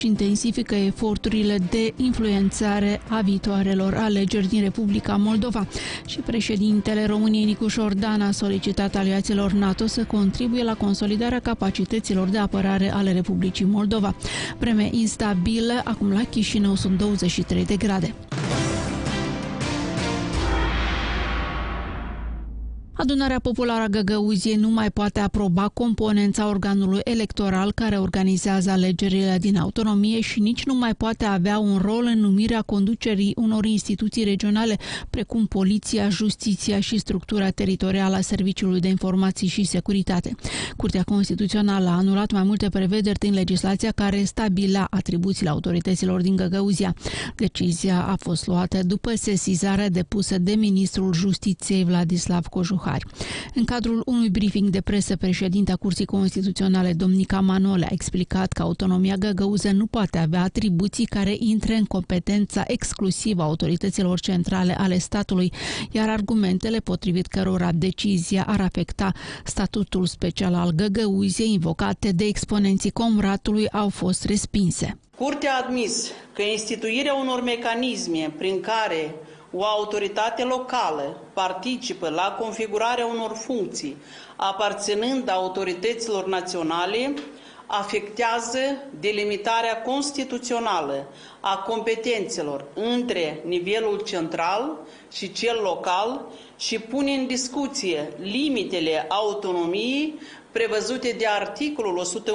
intensifică eforturile de influențare a viitoarelor alegeri din Republica Moldova și președintele României Nicu Șordan a solicitat aliaților NATO să contribuie la consolidarea capacităților de apărare ale Republicii Moldova. Vreme instabilă, acum la Chișinău sunt 23 de grade. Adunarea Populară a Găgăuziei nu mai poate aproba componența organului electoral care organizează alegerile din autonomie și nici nu mai poate avea un rol în numirea conducerii unor instituții regionale, precum Poliția, Justiția și structura teritorială a Serviciului de Informații și Securitate. Curtea Constituțională a anulat mai multe prevederi din legislația care stabilea atribuțiile autorităților din Găgăuzia. Decizia a fost luată după sesizarea depusă de ministrul Justiției Vladislav Cojuhari. În cadrul unui briefing de presă, președinta Curții Constituționale, Domnica Manole, a explicat că autonomia găgăuză nu poate avea atribuții care intre în competența exclusivă a autorităților centrale ale statului, iar argumentele potrivit cărora decizia ar afecta statutul special al Găgăuziei invocate de exponenții Comratului au fost respinse. Curtea a admis că instituirea unor mecanisme prin care o autoritate locală participă la configurarea unor funcții aparținând autorităților naționale afectează delimitarea constituțională a competențelor între nivelul central și cel local și pune în discuție limitele autonomiei prevăzute de articolul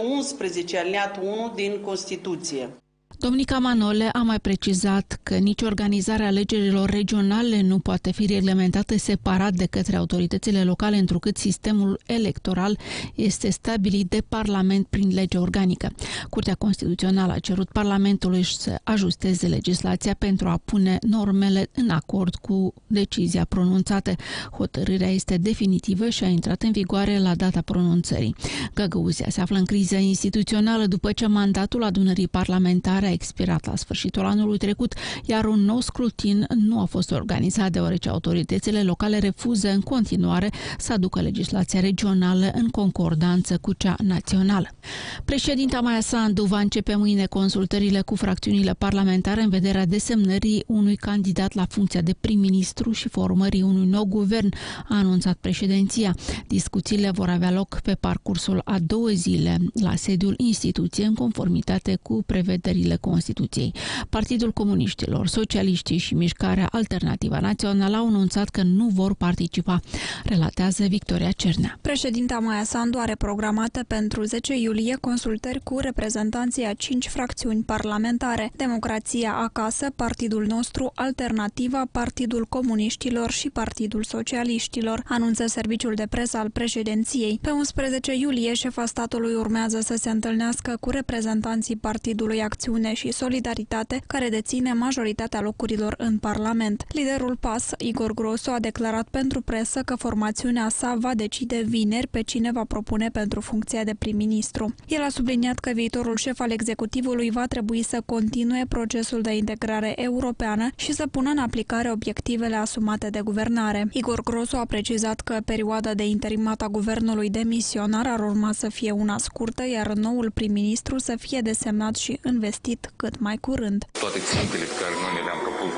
111 alineatul 1 din Constituție. Domnica Manole a mai precizat că nici organizarea alegerilor regionale nu poate fi reglementată separat de către autoritățile locale, întrucât sistemul electoral este stabilit de Parlament prin lege organică. Curtea Constituțională a cerut Parlamentului să ajusteze legislația pentru a pune normele în acord cu decizia pronunțată. Hotărârea este definitivă și a intrat în vigoare la data pronunțării. Găgăuzia se află în criză instituțională după ce mandatul adunării parlamentare a expirat la sfârșitul anului trecut, iar un nou scrutin nu a fost organizat deoarece autoritățile locale refuză în continuare să aducă legislația regională în concordanță cu cea națională. Președinta Maia Sandu va începe mâine consultările cu fracțiunile parlamentare în vederea desemnării unui candidat la funcția de prim-ministru și formării unui nou guvern, a anunțat președinția. Discuțiile vor avea loc pe parcursul a 2 zile la sediul instituției în conformitate cu prevederile Constituției. Partidul Comuniștilor, Socialiștii și Mișcarea Alternativă Națională au anunțat că nu vor participa, relatează Victoria Cernea. Președinta Maia Sandu are programate pentru 10 iulie consultări cu reprezentanții a 5 fracțiuni parlamentare: Democrația Acasă, Partidul Nostru, Alternativa, Partidul Comuniștilor și Partidul Socialiștilor, anunță serviciul de presă al președinției. Pe 11 iulie, șefa statului urmează să se întâlnească cu reprezentanții Partidului Acțiune și Solidaritate, care deține majoritatea locurilor în Parlament. Liderul PAS, Igor Grosu, a declarat pentru presă că formațiunea sa va decide vineri pe cine va propune pentru funcția de prim-ministru. El a subliniat că viitorul șef al executivului va trebui să continue procesul de integrare europeană și să pună în aplicare obiectivele asumate de guvernare. Igor Grosu a precizat că perioada de interimat a guvernului demisionar ar urma să fie una scurtă, iar noul prim-ministru să fie desemnat și investit cât mai curând. Toate țintele pe care noi le-am propus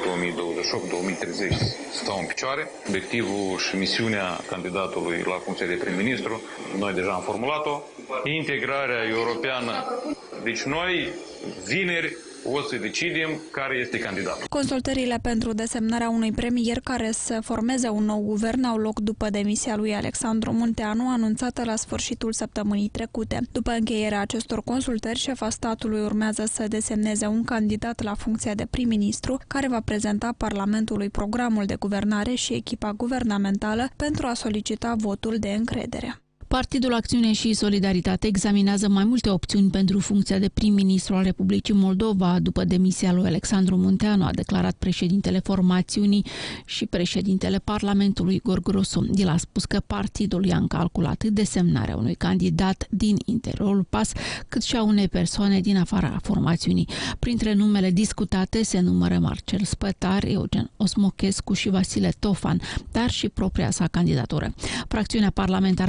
2028-2030 stau în picioare. Obiectivul și misiunea candidatului la funcția de prim-ministru, noi deja am formulat-o. Integrarea europeană. Deci noi, vineri, o să decidem care este candidatul. Consultările pentru desemnarea unui premier care să formeze un nou guvern au loc după demisia lui Alexandru Munteanu, anunțată la sfârșitul săptămânii trecute. După încheierea acestor consultări, șefa statului urmează să desemneze un candidat la funcția de prim-ministru, care va prezenta Parlamentului programul de guvernare și echipa guvernamentală pentru a solicita votul de încredere. Partidul Acțiune și Solidaritate examinează mai multe opțiuni pentru funcția de prim-ministru al Republicii Moldova după demisia lui Alexandru Munteanu, a declarat președintele formațiunii și președintele Parlamentului Igor Grosu. El a spus că partidul i-a încalculat atât desemnarea unui candidat din interiorul PAS, cât și a unei persoane din afara formațiunii. Printre numele discutate se numără Marcel Spătar, Eugen Osmochescu și Vasile Tofan, dar și propria sa candidatură. Fracțiunea parlamentară a PAS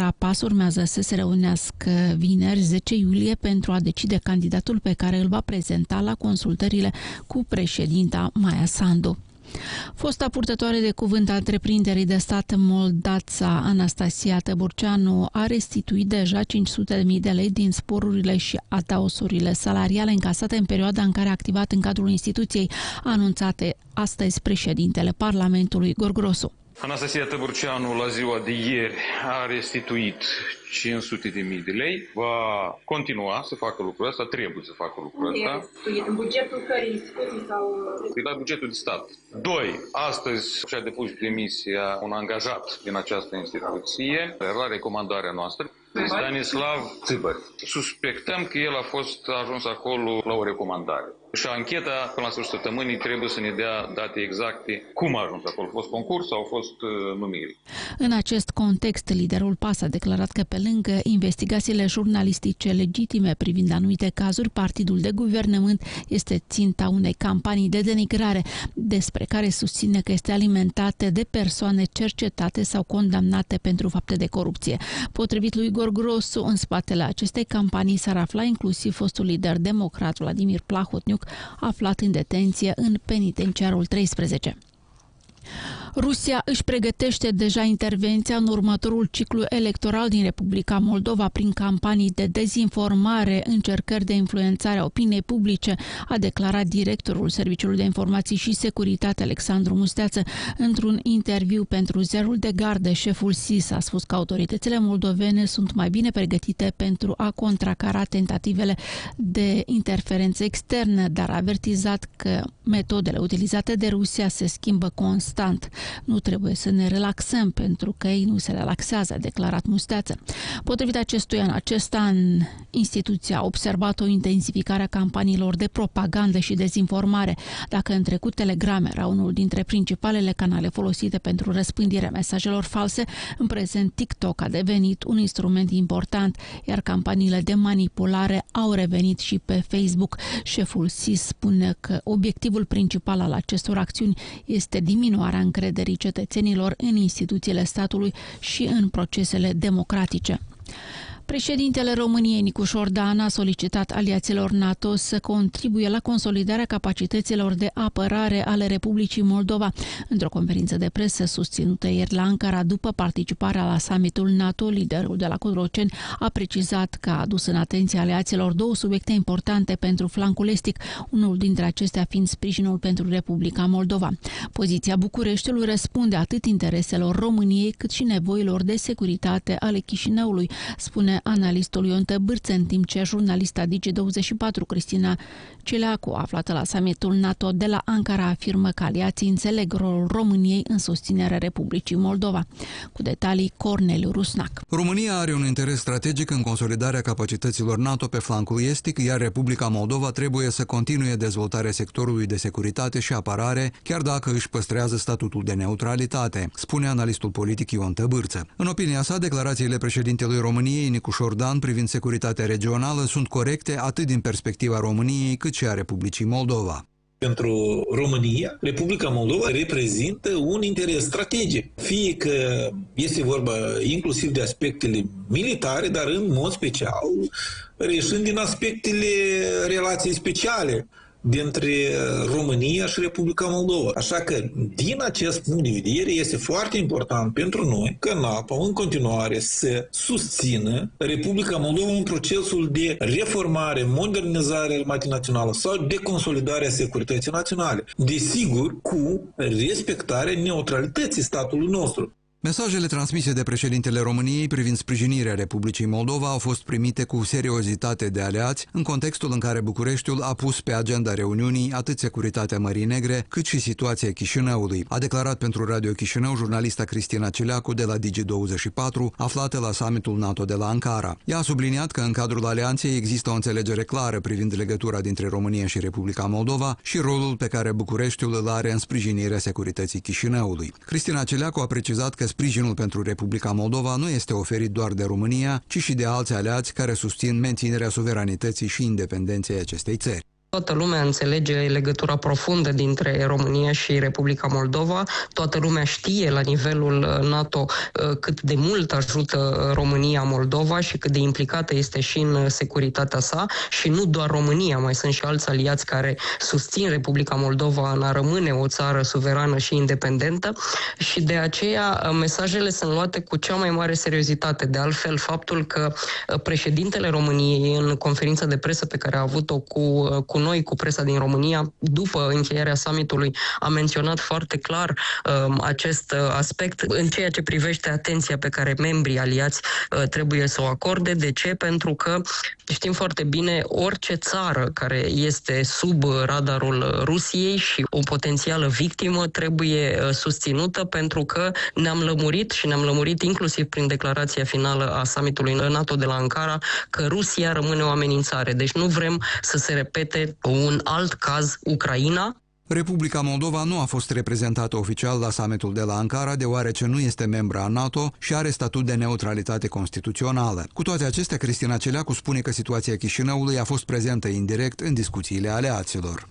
urmează să se reunească vineri 10 iulie pentru a decide candidatul pe care îl va prezenta la consultările cu președinta Maia Sandu. Fosta purtătoare de cuvânt a întreprinderii de stat Moldața, Anastasia Tăburceanu, a restituit deja 500.000 de lei din sporurile și adaosurile salariale încasate în perioada în care a activat în cadrul instituției, anunțate astăzi președintele Parlamentului Igor Grosu. Anastasia Tăburceanu la ziua de ieri a restituit 500.000 de lei, va continua să facă lucrul ăsta, trebuie să facă lucrul ăsta. În bugetul cărei instituții sau... La bugetul de stat. 2. Astăzi și-a depus demisia un angajat din această instituție, la recomandarea noastră, Stanislav Țibăr. Suspectăm că el a ajuns acolo la o recomandare. Și ancheta, până la sfârșitul săptămânii, trebuie să ne dea date exacte cum a ajuns acolo. A fost concurs sau a fost numiri. În acest context, liderul PAS a declarat că pe lângă investigațiile jurnalistice legitime privind anumite cazuri, partidul de guvernământ este ținta unei campanii de denigrare, despre care susține că este alimentată de persoane cercetate sau condamnate pentru fapte de corupție. Potrivit lui Igor Grosu, în spatele acestei campanii s-ar afla inclusiv fostul lider democrat Vladimir Plahotniuc, aflat în detenție în penitenciarul 13. Rusia își pregătește deja intervenția în următorul ciclu electoral din Republica Moldova prin campanii de dezinformare, încercări de influențare a opiniei publice, a declarat directorul Serviciului de Informații și Securitate Alexandru Musteață. Într-un interviu pentru Ziarul de Gardă, șeful SIS a spus că autoritățile moldovene sunt mai bine pregătite pentru a contracara tentativele de interferență externă, dar a avertizat că metodele utilizate de Rusia se schimbă constant. Nu trebuie să ne relaxăm pentru că ei nu se relaxează, a declarat Musteață. Potrivit acest an, instituția a observat o intensificare a campaniilor de propagandă și dezinformare. Dacă în trecut Telegram era unul dintre principalele canale folosite pentru răspândirea mesajelor false, în prezent TikTok a devenit un instrument important, iar campaniile de manipulare au revenit și pe Facebook. Șeful SIS spune că obiectivul principal al acestor acțiuni este diminuarea încrederii cetățenilor în instituțiile statului și în procesele democratice. Președintele României, Nicu Șordan, a solicitat aliaților NATO să contribuie la consolidarea capacităților de apărare ale Republicii Moldova. Într-o conferință de presă susținută ieri la Ankara, după participarea la summitul NATO, liderul de la Cotroceni a precizat că a adus în atenția aliaților două subiecte importante pentru flancul estic, unul dintre acestea fiind sprijinul pentru Republica Moldova. Poziția Bucureștiului răspunde atât intereselor României, cât și nevoilor de securitate ale Chișinăului, spune analistul Ion Tăbârță, în timp ce jurnalista Digi24 Cristina Cileacu, aflată la summitul NATO de la Ankara, afirmă că aliații înțeleg rolul României în susținerea Republicii Moldova. Cu detalii, Corneliu Rusnac. România are un interes strategic în consolidarea capacităților NATO pe flancul estic, iar Republica Moldova trebuie să continue dezvoltarea sectorului de securitate și apărare, chiar dacă își păstrează statutul de neutralitate, spune analistul politic Ion Tăbârță. În opinia sa, declarațiile președintelui României, Nicu Șordan, privind securitatea regională sunt corecte atât din perspectiva României cât și a Republicii Moldova. Pentru România, Republica Moldova reprezintă un interes strategic. Fie că este vorba inclusiv de aspectele militare, dar în mod special reieșind din aspectele relației speciale dintre România și Republica Moldova. Așa că, din acest punct de vedere, este foarte important pentru noi că NATO în continuare să susțină Republica Moldova în procesul de reformare, modernizare armatei naționale sau de consolidare a securității naționale. Desigur, cu respectarea neutralității statului nostru. Mesajele transmise de președintele României privind sprijinirea Republicii Moldova au fost primite cu seriozitate de aliați, în contextul în care Bucureștiul a pus pe agenda reuniunii atât securitatea Mării Negre, cât și situația Chișinăului, a declarat pentru Radio Chișinău jurnalista Cristina Cileacu de la Digi24, aflată la summitul NATO de la Ankara. Ea a subliniat că în cadrul alianței există o înțelegere clară privind legătura dintre România și Republica Moldova și rolul pe care Bucureștiul îl are în sprijinirea securității Chișinăului. Cristina Cileacu a precizat că sprijinul pentru Republica Moldova nu este oferit doar de România, ci și de alți aliați care susțin menținerea suveranității și independenței acestei țări. Toată lumea înțelege legătura profundă dintre România și Republica Moldova. Toată lumea știe la nivelul NATO cât de mult ajută România Moldova și cât de implicată este și în securitatea sa. Și nu doar România, mai sunt și alți aliați care susțin Republica Moldova în a rămâne o țară suverană și independentă. Și de aceea mesajele sunt luate cu cea mai mare seriozitate. De altfel, faptul că președintele României în conferința de presă pe care a avut-o cu noi, cu presa din România, după încheierea summitului, a menționat foarte clar acest aspect în ceea ce privește atenția pe care membrii aliați trebuie să o acorde. De ce? Pentru că știm foarte bine, orice țară care este sub radarul Rusiei și o potențială victimă trebuie susținută, pentru că ne-am lămurit și ne-am lămurit inclusiv prin declarația finală a summitului NATO de la Ankara că Rusia rămâne o amenințare. Deci nu vrem să se repete un alt caz Ucraina. Republica Moldova nu a fost reprezentată oficial la summitul de la Ankara, deoarece nu este membra a NATO și are statut de neutralitate constituțională. Cu toate acestea, Cristina Celeacu spune că situația Chișinăului a fost prezentă indirect în discuțiile aliaților.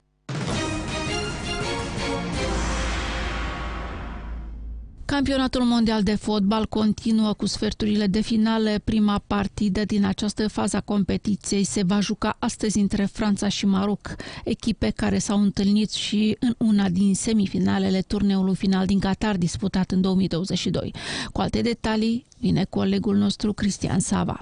Campionatul mondial de fotbal continuă cu sferturile de finale. Prima partidă din această fază a competiției se va juca astăzi între Franța și Maroc, echipe care s-au întâlnit și în una din semifinalele turneului final din Qatar, disputat în 2022. Cu alte detalii vine colegul nostru Cristian Sava.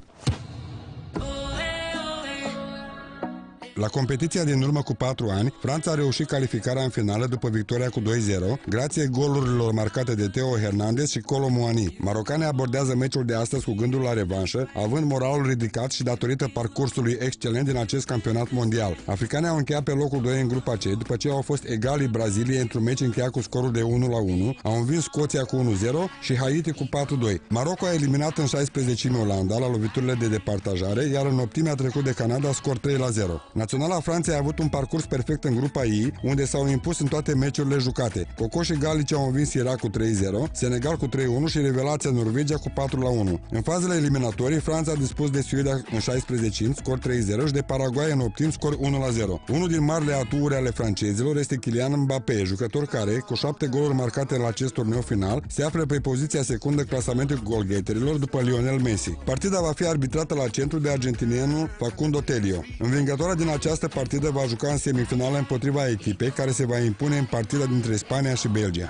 La competiția din urmă cu 4 ani, Franța a reușit calificarea în finală după victoria cu 2-0, grație golurilor marcate de Theo Hernandez și Kolo Muani. Marocanii abordează meciul de astăzi cu gândul la revanșă, având moralul ridicat și datorită parcursului excelent din acest campionat mondial. Africanii au încheiat pe locul 2 în grupa C, după ce au fost egali Braziliei într-un meci încheiat cu scorul de 1-1, au învins Scoția cu 1-0 și Haiti cu 4-2. Marocul a eliminat în 16 Olanda la loviturile de departajare, iar în optime a trecut de Canada scor 3-0. Naționala Franței a avut un parcurs perfect în grupa I, unde s-au impus în toate meciurile jucate. Cocoșii galici au învins Irak cu 3-0, Senegal cu 3-1 și revelația Norvegia cu 4-1. În fazele eliminatorii, Franța a dispus de Suedia în 16 scor 3-0 și de Paraguay în optim scor 1-0. Unul din marile aturi ale francezilor este Kylian Mbappé, jucător care, cu 7 goluri marcate la acest turneu final, se află pe poziția secundă clasamentului golgheterilor după Lionel Messi. Partida va fi arbitrată la centru de argentinianul Facundo Telio. Învingătoarea din această partidă va juca în semifinală împotriva echipei care se va impune în partida dintre Spania și Belgia.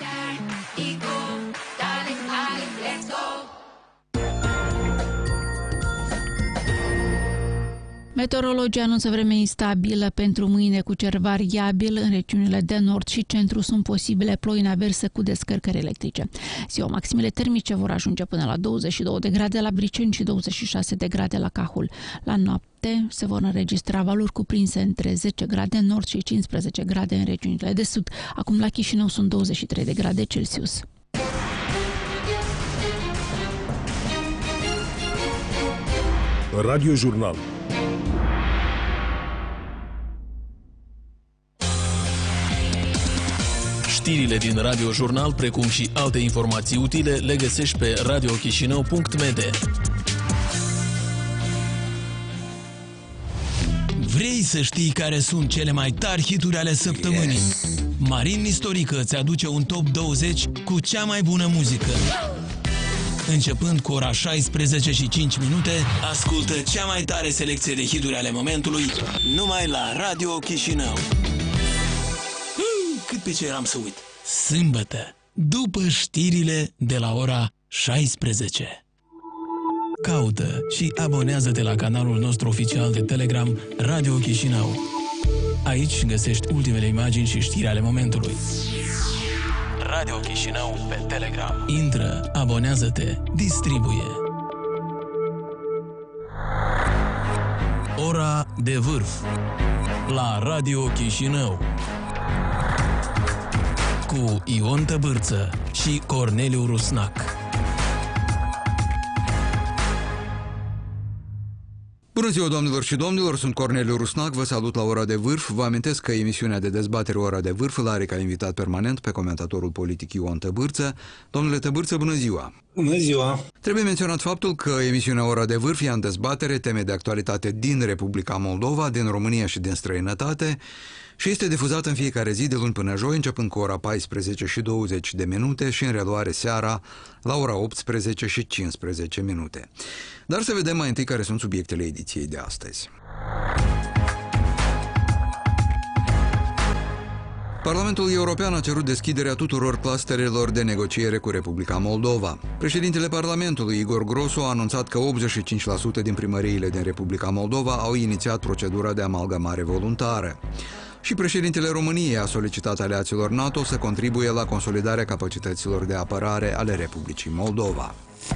Meteorologii anunță vreme instabilă pentru mâine cu cer variabil. În regiunile de nord și centru sunt posibile ploi în averse cu descărcări electrice. Ziua maximele termice vor ajunge până la 22 de grade la Briceni și 26 de grade la Cahul. La noapte se vor înregistra valori cuprinse între 10 grade în nord și 15 grade în regiunile de sud. Acum la Chișinău sunt 23 de grade Celsius. Radio Jurnal. Știrile din Radio Jurnal, precum și alte informații utile, le găsești pe radiochișinău.md. Vrei să știi care sunt cele mai tari hituri ale săptămânii? Marin Nistorică îți aduce un top 20 cu cea mai bună muzică. Începând cu ora 16 și 5 minute, ascultă cea mai tare selecție de hituri ale momentului numai la Radio Chișinău. Cât pe ce eram să uit. Sâmbătă, după știrile de la ora 16. Caută și abonează-te la canalul nostru oficial de Telegram Radio Chișinău. Aici găsești ultimele imagini și știri ale momentului. Radio Chișinău pe Telegram. Intră, abonează-te, distribuie. Ora de vârf la Radio Chișinău cu Ion Tăbârță și Corneliu Rusnac. Bună ziua, doamnelor și domnilor, sunt Corneliu Rusnac, vă salut la Ora de Vârf. Vă amintesc că emisiunea de dezbatere Ora de Vârf îl are ca invitat permanent pe comentatorul politic Ion Tăbârță. Domnule Tăbârță, bună ziua! Bună ziua! Trebuie menționat faptul că emisiunea Ora de Vârf ia în dezbatere teme de actualitate din Republica Moldova, din România și din străinătate și este difuzată în fiecare zi de luni până joi, începând cu ora 14:20 și în reluare seara la ora 18:15. Dar să vedem mai întâi care sunt subiectele ediției de astăzi. Parlamentul European a cerut deschiderea tuturor clusterelor de negociere cu Republica Moldova. Președintele Parlamentului, Igor Grosu, a anunțat că 85% din primăriile din Republica Moldova au inițiat procedura de amalgamare voluntară. Și președintele României a solicitat aliaților NATO să contribuie la consolidarea capacităților de apărare ale Republicii Moldova.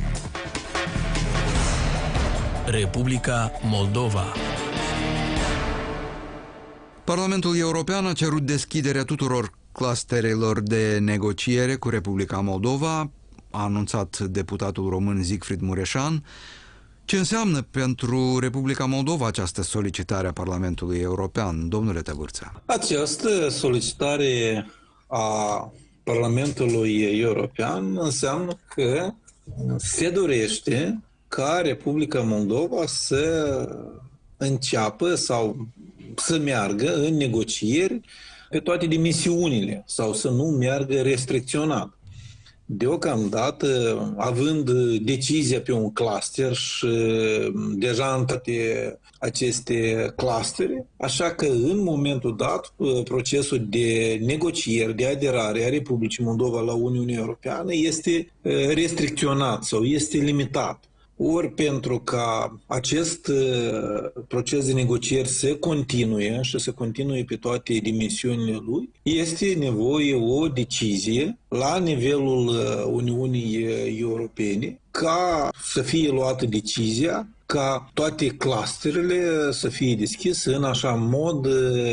Republica Moldova. Parlamentul European a cerut deschiderea tuturor clusterelor de negociere cu Republica Moldova, a anunțat deputatul român Siegfried Mureșan. Ce înseamnă pentru Republica Moldova această solicitare a Parlamentului European, domnule Tăbârță? Această solicitare a Parlamentului European înseamnă că se dorește ca Republica Moldova să înceapă sau să meargă în negocieri pe toate dimensiunile sau să nu meargă restricționat. Deocamdată, având decizia pe un cluster și deja în toate aceste clustere, așa că în momentul dat procesul de negocieri, de aderare a Republicii Moldova la Uniunea Europeană este restricționat sau este limitat. Ori pentru ca acest proces de negocieri să continue și să continue pe toate dimensiunile lui, este nevoie o decizie la nivelul Uniunii Europene ca să fie luată decizia ca toate clusterele să fie deschise în așa mod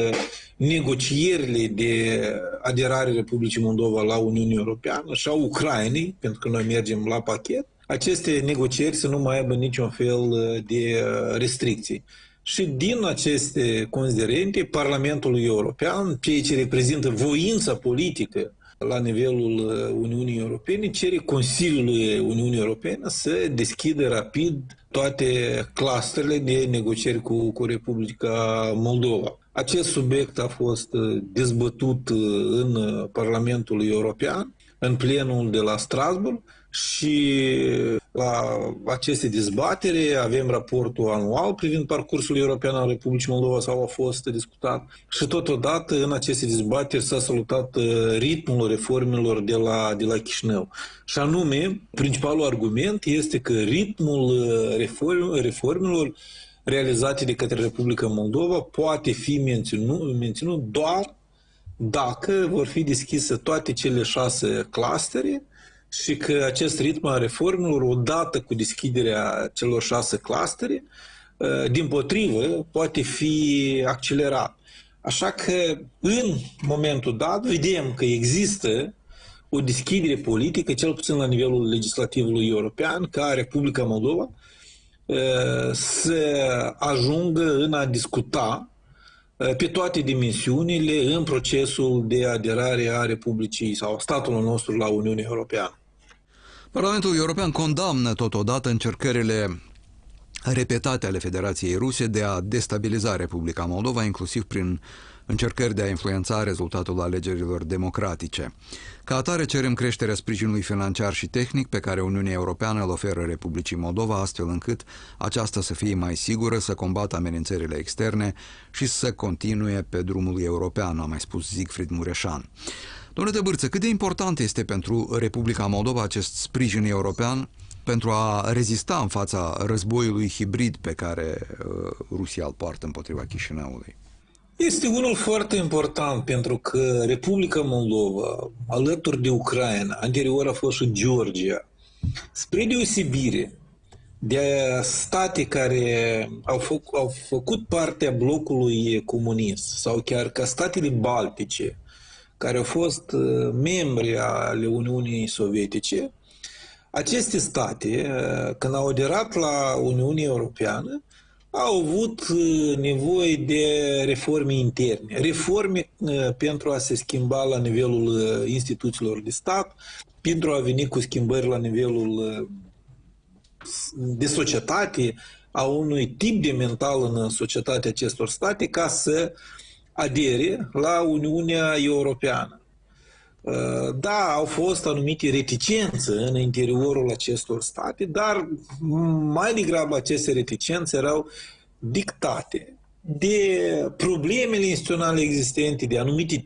negocierile de aderare Republicii Moldova la Uniunea Europeană și a Ucrainei, pentru că noi mergem la pachet, aceste negocieri să nu mai aibă niciun fel de restricții. Și din aceste considerente, Parlamentul European, ceea ce reprezintă voința politică la nivelul Uniunii Europene, cere Consiliului Uniunii Europene să deschidă rapid toate clusterele de negocieri cu Republica Moldova. Acest subiect a fost dezbătut în Parlamentul European, în plenul de la Strasbourg, și la aceste dezbatere avem raportul anual privind parcursul european al Republicii Moldova sau a fost discutat și totodată în aceste dezbateri s-a salutat ritmul reformelor de la Chișinău. Și anume, principalul argument este că ritmul reformelor realizate de către Republica Moldova poate fi menținut doar dacă vor fi deschise toate cele 6 clustere și că acest ritm al reformelor, odată cu deschiderea celor 6 clustere, dimpotrivă, poate fi accelerat. Așa că, în momentul dat, vedem că există o deschidere politică, cel puțin la nivelul legislativului european, ca Republica Moldova să ajungă în a discuta pe toate dimensiunile în procesul de aderare a Republicii sau statului nostru la Uniunea Europeană. Parlamentul European condamnă totodată încercările repetate ale Federației Ruse de a destabiliza Republica Moldova, inclusiv prin încercări de a influența rezultatul alegerilor democratice. Ca atare, cerem creșterea sprijinului financiar și tehnic pe care Uniunea Europeană îl oferă Republicii Moldova, astfel încât aceasta să fie mai sigură, să combată amenințările externe și să continue pe drumul european, a mai spus Siegfried Mureșan. Domnule Tăbârță, cât de important este pentru Republica Moldova acest sprijin european pentru a rezista în fața războiului hibrid pe care Rusia îl poartă împotriva Chișinăului? Este unul foarte important pentru că Republica Moldova, alături de Ucraina, anterior a fost și Georgia, spre deosebire de state care au făcut parte a blocului comunist sau chiar ca statele baltice, care au fost membri ale Uniunii Sovietice, aceste state, când au aderat la Uniunea Europeană, au avut nevoie de reforme interne, reforme pentru a se schimba la nivelul instituțiilor de stat, pentru a veni cu schimbări la nivelul de societate, a unui tip de mental în societatea acestor state ca să adere la Uniunea Europeană. Da, au fost anumite reticențe în interiorul acestor state, dar mai degrabă aceste reticențe erau dictate de problemele instituționale existente, de anumite